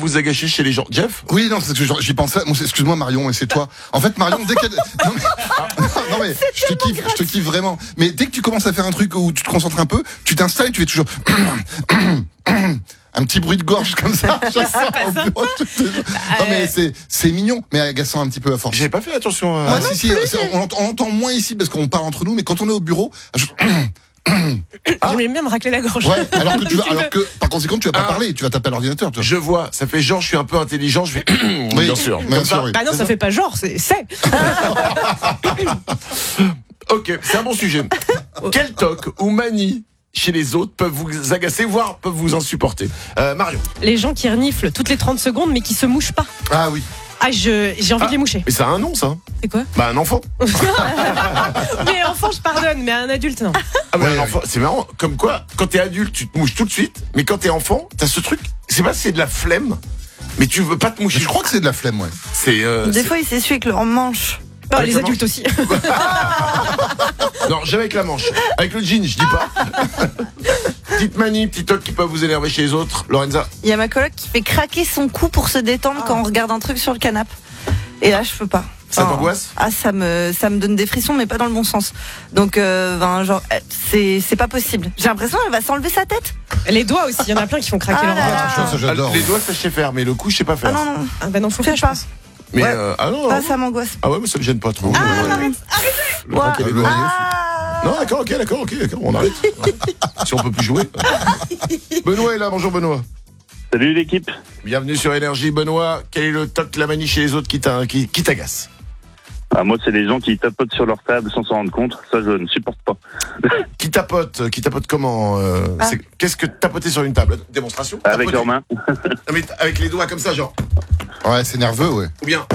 vous agacer chez les gens. Jeff? Oui, non, c'est que j'y pensais. Bon, excuse-moi Marion, mais c'est toi. En fait, Marion, dès qu'elle... Non mais je te kiffe vraiment. Mais dès que tu commences à faire un truc où tu te concentres un peu, tu t'installes et tu fais toujours... un petit bruit de gorge comme ça. Non mais c'est mignon, mais agaçant un petit peu à force. J'avais pas fait attention à... Ah, si, on entend moins ici parce qu'on parle entre nous, mais quand on est au bureau... J'aime bien me racler la gorge. Ouais, alors que par conséquent tu vas pas parler, tu vas taper à l'ordinateur. Toi. Je vois, ça fait genre je suis un peu intelligent, je fais oui, bien sûr. Bien sûr, oui. Bah non, ça fait pas genre, c'est. Ok, c'est un bon sujet. Quel toc ou manie chez les autres peuvent vous agacer, voire peuvent vous insupporter? Marion. Les gens qui reniflent toutes les 30 secondes mais qui se mouchent pas. Ah oui. Ah, j'ai envie de les moucher. Mais ça a un nom, ça. C'est quoi? Bah un enfant. Mais enfant, je pardonne, mais un adulte, non. Ah bah un enfant, c'est marrant. Comme quoi, quand t'es adulte, tu te mouches tout de suite, mais quand t'es enfant, t'as ce truc. C'est pas si c'est de la flemme, mais tu veux pas te moucher. Je crois que c'est de la flemme, ouais. Des fois, il s'essuie avec leur manche. Non, Avec les la adultes aussi. Non, jamais avec la manche. Avec le jean, je dis pas. Petite manie, petit toc qui peuvent vous énerver chez les autres. Lorenza. Il y a ma coloc qui fait craquer son cou pour se détendre quand on regarde un truc sur le canapé. Et là, je peux pas. Ça t'angoisse? Ah, ça me donne des frissons, mais pas dans le bon sens. Donc, genre, c'est pas possible. J'ai l'impression qu'elle va s'enlever sa tête. Les doigts aussi, il y en a plein qui font craquer leur là doigts. là. Ça, j'adore. Les doigts, ça je sais faire, mais le cou, je sais pas faire. Ah non. Ah bah non, faut Fais faire, je pas. pense. Mais Ouais. non. Ah, ça m'angoisse. Ah ouais, mais ça me gêne pas trop. Arrête. Le craquer les doigts. Ah. Non, d'accord, ok, on arrête. Si on peut plus jouer. Benoît est là, bonjour Benoît. Salut l'équipe. Bienvenue sur Énergie. Benoît, quel est le toc, la manie chez les autres qui t'agace? Moi, c'est les gens qui tapotent sur leur table sans s'en rendre compte. Ça, je ne supporte pas. Qui tapote comment Qu'est-ce que tapoter sur une table? Démonstration? Avec Tapoter. leurs mains. Non, mais avec les doigts comme ça, genre. Ouais, c'est nerveux, ouais. Ou bien.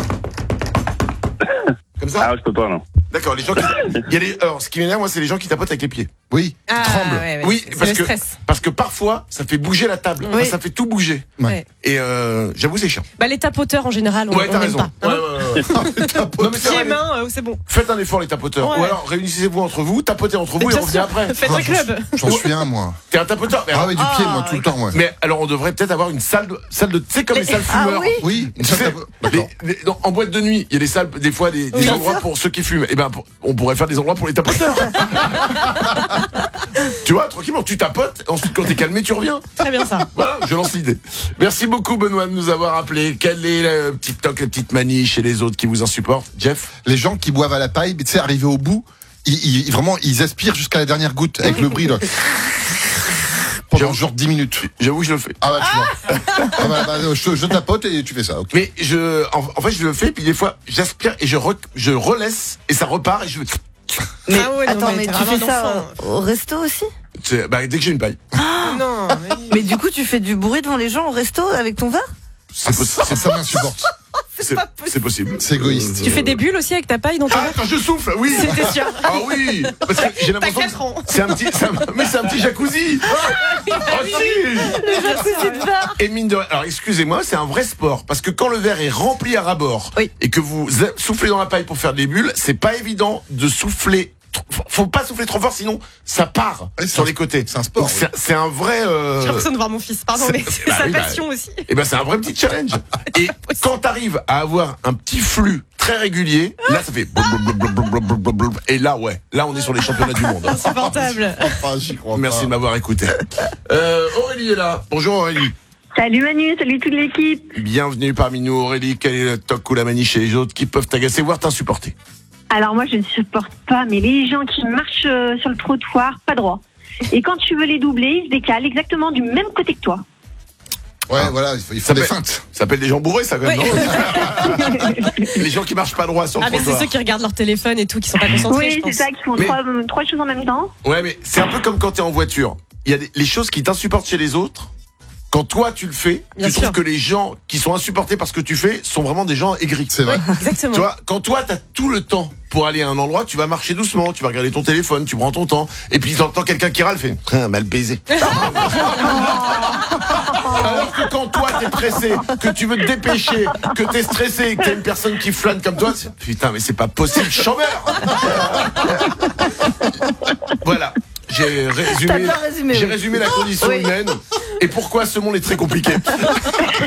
Comme ça? Ah, je peux pas, non. D'accord, les gens qui. Alors, ce qui m'énerve, moi, c'est les gens qui tapotent avec les pieds. Oui, Ah, tremble. ouais, Oui, c'est parce le que stress. parce que parfois, ça fait bouger la table. Oui. Enfin, ça fait tout bouger. Ouais. Et j'avoue, c'est chiant. Bah, les tapoteurs en général, on Ouais, t'as n'aime raison. pas. Ouais, Hein. ouais. Non, mais c'est Pieds, vrai. mains, c'est bon. Faites un effort, les tapoteurs. Ouais. Ou alors, réunissez-vous entre vous, tapotez entre vous et Bien revenez sûr. après. Faites un club. J'en suis un, moi. T'es un tapoteur. Mais, Ah oui, du pied, moi, tout le temps, ouais. mais alors, on devrait peut-être avoir une salle de, tu sais, comme les salles Ah fumeurs. oui. Oui, Tu sais, d'accord. en boîte de nuit, il y a des salles, des fois, des Oui. endroits pour ceux qui fument. Et ben, on pourrait faire des endroits pour les tapoteurs. Tu vois, tranquillement, tu tapotes, ensuite, quand t'es calmé, tu reviens. Très bien ça. Voilà, je lance l'idée. Merci beaucoup, Benoît, de nous avoir appelé. Quelle est la petite toc, la petite manie chez les autres qui vous insupportent? Jeff? Les gens qui boivent à la paille, mais tu sais, arrivés au bout, vraiment, ils aspirent jusqu'à la dernière goutte avec le bruit, là. Pendant genre 10 minutes. J'avoue, je le fais. Ah bah, tu vois. Je tapote et tu fais ça, ok. Mais en fait, je le fais, puis des fois, j'aspire et je relaisse, et ça repart, et je Mais Ah ouais, non, attends, mais t'es tu vraiment fais un ça enfant. au resto aussi? dès que j'ai une paille. Non, mais... Mais du coup, tu fais du bruit devant les gens au resto avec ton verre? Ça m'insupporte. C'est possible. C'est égoïste. Tu fais des bulles aussi avec ta paille dans ton Ah, verre? quand je souffle, oui. C'était sûr. Ah oui, parce que j'ai T'as l'impression 4 ans. que c'est un petit jacuzzi. Ah, si. Le jacuzzi de verre. Et mine de rien, alors excusez-moi, c'est un vrai sport parce que quand le verre est rempli à ras-bord Oui. et que vous soufflez dans la paille pour faire des bulles, c'est pas évident de souffler. Faut pas souffler trop fort, sinon ça part Ouais, sur les côtés. c'est un sport, Donc, c'est un vrai. J'ai l'impression de voir mon fils, pardon, mais c'est bah sa oui, bah, passion aussi. Et ben c'est un vrai petit challenge. Et quand t'arrives à avoir un petit flux très régulier, là ça fait blablabla. Et là ouais, là on est sur les championnats du monde. Insupportable. Ah, j'y crois Merci pas. de m'avoir écouté. Aurélie est là. Bonjour Aurélie. Salut Manu, salut toute l'équipe. Bienvenue parmi nous Aurélie. Quel est le toc ou la manie chez les autres qui peuvent t'agacer, voire t'insupporter? Alors moi je ne supporte pas, mais les gens qui marchent sur le trottoir, pas droit. Et quand tu veux les doubler, ils se décalent exactement du même côté que toi. Ouais, voilà, il faut des feintes. Ça s'appelle des gens bourrés, ça, quand même, Oui. non? Les gens qui marchent pas droit sur le Ah, mais c'est trottoir. ceux qui regardent leur téléphone et tout, qui sont pas concentrés, je Oui, pense. c'est ça, qui font Mais- trois choses en même temps. Ouais, mais c'est un peu comme quand t'es en voiture. Il y a les choses qui t'insupportent chez les autres. Quand toi, tu le fais, Bien tu sûr. trouves que les gens qui sont insupportés par ce que tu fais sont vraiment des gens aigris. C'est vrai. Exactement. Tu vois, quand toi, t'as tout le temps pour aller à un endroit, tu vas marcher doucement, tu vas regarder ton téléphone, tu prends ton temps, et puis t'entends quelqu'un qui râle, fait mal baisé. Alors que quand toi, t'es pressé, que tu veux te dépêcher, que t'es stressé, que t'as une personne qui flâne comme toi, putain, mais c'est pas possible, chambeur. Voilà. J'ai T'as bien résumé, oui. résumé la condition Oui. humaine et pourquoi ce monde est très compliqué.